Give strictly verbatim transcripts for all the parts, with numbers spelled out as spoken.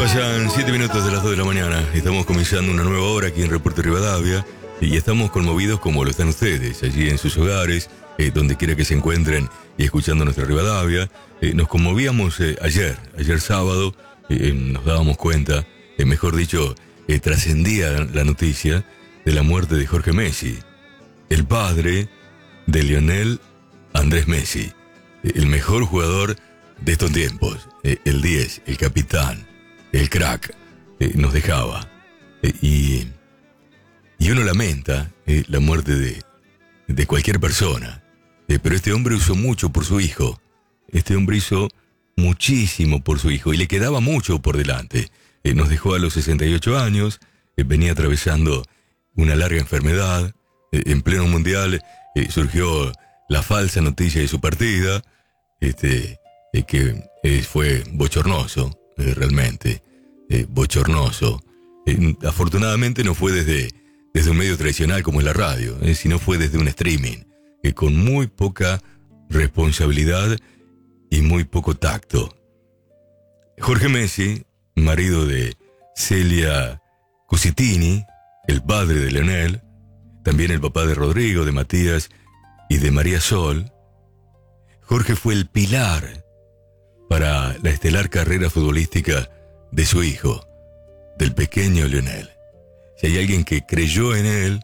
Pasan siete minutos de las dos de la mañana. Estamos comenzando una nueva hora aquí en Reporte Rivadavia y estamos conmovidos como lo están ustedes, allí en sus hogares, eh, donde quiera que se encuentren y escuchando nuestra Rivadavia. Eh, nos conmovíamos eh, ayer, ayer sábado, eh, nos dábamos cuenta, eh, mejor dicho, eh, trascendía la noticia de la muerte de Jorge Messi, el padre de Lionel Andrés Messi, eh, el mejor jugador de estos tiempos, eh, el diez, el capitán, el crack, eh, nos dejaba. Eh, y, y uno lamenta eh, la muerte de, de cualquier persona. Eh, pero este hombre usó mucho por su hijo. Este hombre hizo muchísimo por su hijo y le quedaba mucho por delante. Eh, nos dejó a los sesenta y ocho años, eh, venía atravesando una larga enfermedad. Eh, en pleno mundial eh, surgió la falsa noticia de su partida, este, eh, que eh, fue bochornoso. Eh, realmente eh, bochornoso. Eh, afortunadamente no fue desde, desde un medio tradicional como es la radio, eh, sino fue desde un streaming, eh, con muy poca responsabilidad y muy poco tacto. Jorge Messi, marido de Celia Cusitini, el padre de Lionel, también el papá de Rodrigo, de Matías y de María Sol. Jorge fue el pilar para la estelar carrera futbolística de su hijo, del pequeño Lionel. Si hay alguien que creyó en él,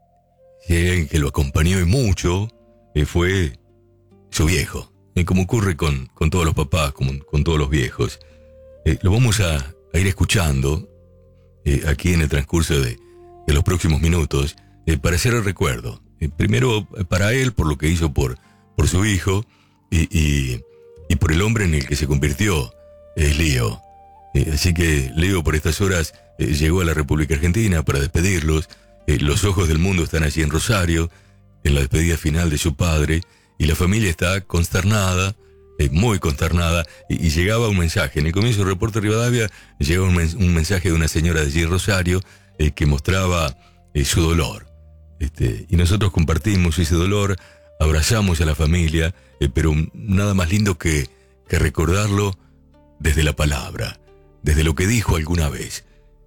si hay alguien que lo acompañó y mucho, eh, fue su viejo. Y como ocurre con, con todos los papás, con, con todos los viejos. Eh, lo vamos a, a ir escuchando eh, aquí en el transcurso de, de los próximos minutos eh, para hacer el recuerdo. Eh, primero para él, por lo que hizo por, por su hijo y... y y por el hombre en el que se convirtió, es Leo. Eh, así que Leo por estas horas eh, llegó a la República Argentina para despedirlos. Eh, los ojos del mundo están allí en Rosario, en la despedida final de su padre, y la familia está consternada, eh, muy consternada, y, y llegaba un mensaje. En el comienzo del Reporte Rivadavia llegaba un, men- un mensaje de una señora de allí en Rosario eh, que mostraba eh, su dolor. Este, y nosotros compartimos ese dolor, abrazamos a la familia, eh, pero nada más lindo que, que recordarlo desde la palabra, desde lo que dijo alguna vez.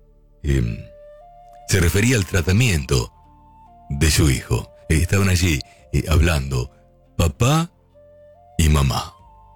Eh, se refería al tratamiento de su hijo. Eh, estaban allí eh, hablando papá y mamá.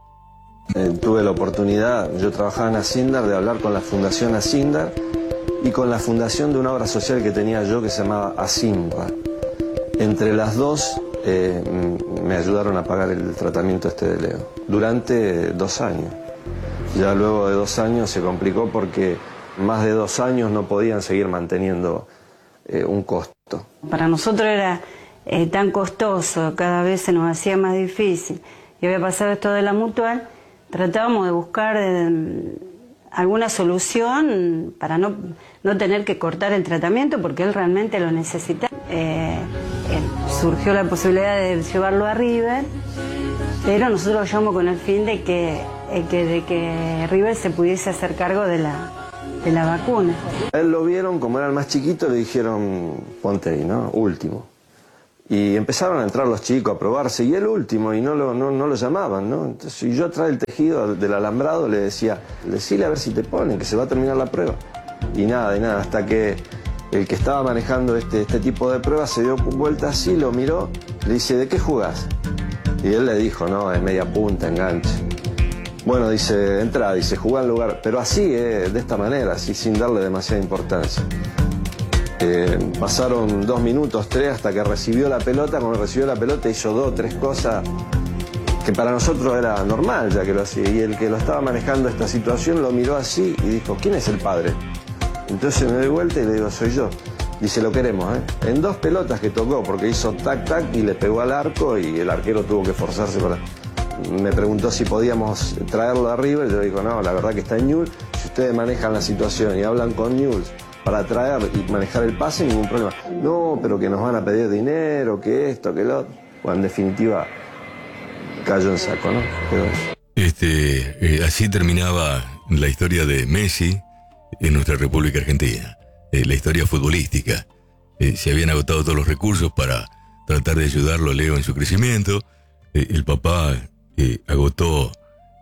Eh, tuve la oportunidad, yo trabajaba en Asindar, de hablar con la Fundación Asindar y con la fundación de una obra social que tenía yo que se llamaba Asimba. Entre las dos eh, me ayudaron a pagar el tratamiento este de Leo durante dos años. Ya luego de dos años se complicó porque más de dos años no podían seguir manteniendo eh, un costo. Para nosotros era eh, tan costoso, cada vez se nos hacía más difícil. Y había pasado esto de la mutual, tratábamos de buscar eh, alguna solución para no, no tener que cortar el tratamiento porque él realmente lo necesitaba. Eh, eh, surgió la posibilidad de llevarlo a River, pero nosotros lo llevamos con el fin de que, eh, que, de que River se pudiese hacer cargo de la, de la vacuna. A él lo vieron, como era el más chiquito, le dijeron ponte ahí, ¿no? Último. Y empezaron a entrar los chicos a probarse, y el último, y no lo, no, no lo llamaban, ¿no? Entonces, si yo atrás del tejido del alambrado le decía, decile a ver si te ponen, que se va a terminar la prueba. Y nada, y nada, hasta que el que estaba manejando este, este tipo de pruebas se dio vuelta así, lo miró, le dice, ¿de qué jugás? Y él le dijo, no, es media punta, enganche. Bueno, dice, entra, dice, jugá en lugar, pero así, eh, de esta manera, así, sin darle demasiada importancia. Eh, pasaron dos minutos, tres, hasta que recibió la pelota. Cuando recibió la pelota hizo dos, tres cosas que para nosotros era normal, ya que lo hacía. Y el que lo estaba manejando esta situación lo miró así y dijo, ¿quién es el padre? Entonces me doy vuelta y le digo, soy yo. Dice, lo queremos, ¿eh? En dos pelotas que tocó, porque hizo tac, tac y le pegó al arco y el arquero tuvo que forzarse para... Me preguntó si podíamos traerlo a River. Yo digo, no, la verdad que está en Newell's. Si ustedes manejan la situación y hablan con Newell's para traer y manejar el pase, ningún problema. No, pero que nos van a pedir dinero, que esto, que lo otro. Bueno, en definitiva, cayó en saco, ¿no? Pero... Este, eh, así terminaba la historia de Messi en nuestra República Argentina. Eh, la historia futbolística. Eh, se habían agotado todos los recursos para tratar de ayudarlo a Leo en su crecimiento. Eh, el papá eh, agotó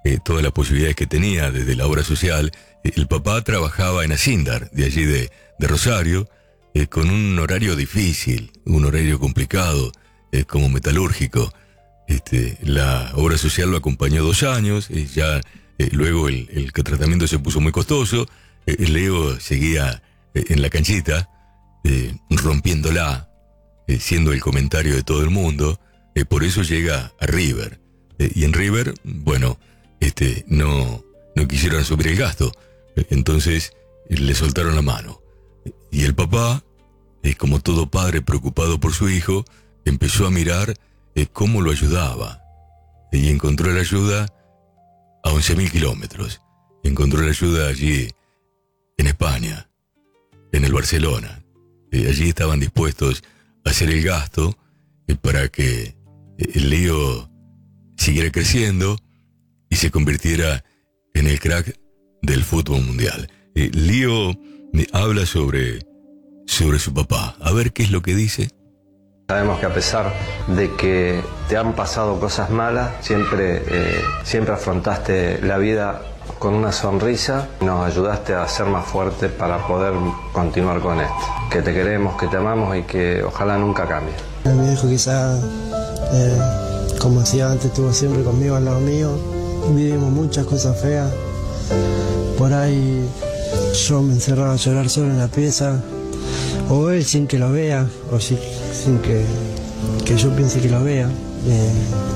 eh, todas las posibilidades que tenía desde la obra social, eh, el papá trabajaba en Acindar, de allí de, de Rosario, eh, con un horario difícil, un horario complicado, eh, como metalúrgico. Este, la obra social lo acompañó dos años, eh, ya eh, luego el, el tratamiento se puso muy costoso, eh, Leo seguía eh, en la canchita, eh, rompiéndola, eh, siendo el comentario de todo el mundo, eh, por eso llega a River. Eh, y en River, bueno, este, no, no quisieron subir el gasto, eh, entonces eh, le soltaron la mano. Y el papá, eh, como todo padre preocupado por su hijo, empezó a mirar eh, cómo lo ayudaba. Y encontró la ayuda a once mil kilómetros. Encontró la ayuda allí en España, en el Barcelona. Eh, allí estaban dispuestos a hacer el gasto eh, para que eh, el Leo siguiera creciendo y se convirtiera en el crack del fútbol mundial. Eh, Leo me habla sobre, sobre su papá. A ver qué es lo que dice. Sabemos que a pesar de que te han pasado cosas malas, siempre, eh, siempre afrontaste la vida con una sonrisa, nos ayudaste a ser más fuerte para poder continuar con esto. Que te queremos, que te amamos y que ojalá nunca cambie. Mi viejo quizá, eh, como decía antes, estuvo siempre conmigo al lado mío. Vivimos muchas cosas feas. Por ahí yo me encerraba a llorar solo en la pieza, o él sin que lo vea, o sin, sin que, que yo piense que lo vea. Eh,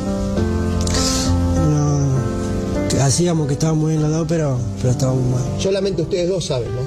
no, que hacíamos que estábamos bien los dos, pero, pero estábamos mal. Solamente ustedes dos saben, ¿no?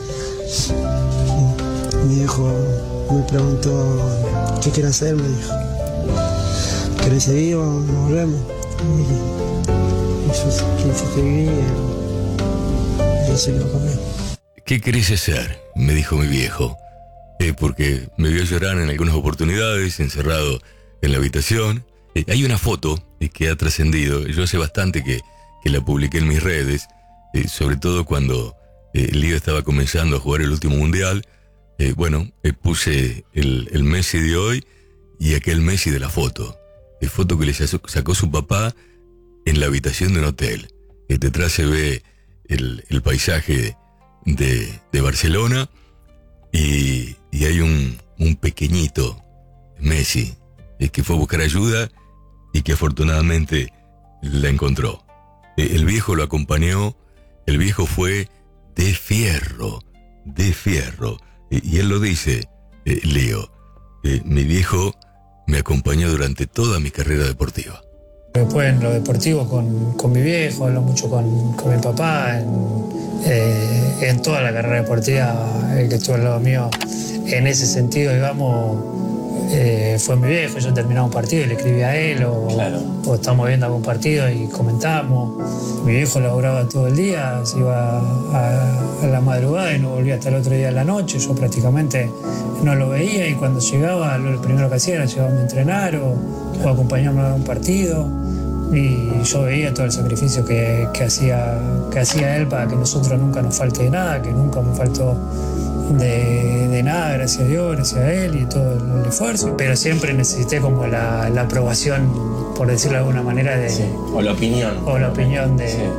Mi viejo me preguntó qué quiere hacer, me dijo. ¿Querés seguir o nos volvemos? Y, y yo quise seguir y yo seguí conmigo. ¿Qué querés hacer?, me dijo mi viejo. Eh, porque me vio llorar en algunas oportunidades, encerrado en la habitación. Eh, hay una foto eh, que ha trascendido. Yo hace bastante que, que la publiqué en mis redes, eh, sobre todo cuando eh, Leo estaba comenzando a jugar el último mundial. Eh, bueno, eh, puse el, el Messi de hoy y aquel Messi de la foto. Eh, foto que le sacó su papá en la habitación de un hotel. Eh, detrás se ve el, el paisaje de, de Barcelona. Y, y hay un, un pequeñito Messi eh, que fue a buscar ayuda y que afortunadamente la encontró. Eh, el viejo lo acompañó, el viejo fue de fierro, de fierro. Eh, y él lo dice, eh, Leo, eh, mi viejo me acompañó durante toda mi carrera deportiva. Después en lo deportivo con, con mi viejo, hablo mucho con, con mi papá, en, eh, en toda la carrera deportiva, el que estuvo al lado mío, en ese sentido, digamos, eh, fue mi viejo. Yo terminaba un partido y le escribía a él, o, claro. o estábamos viendo algún partido y comentábamos. Mi viejo laburaba todo el día, se iba a, a la madrugada y no volvía hasta el otro día de la noche. Yo prácticamente no lo veía y cuando llegaba, lo primero que hacía era llevarme a entrenar o, claro. o acompañarme a un partido. Y yo veía todo el sacrificio que, que, hacía, que hacía él para que nosotros nunca nos falte de nada, que nunca me faltó de, de nada, gracias a Dios, gracias a él y todo el, el esfuerzo. Pero siempre necesité como la, la aprobación, por decirlo de alguna manera, de, sí. o la opinión. O la opinión de, sí.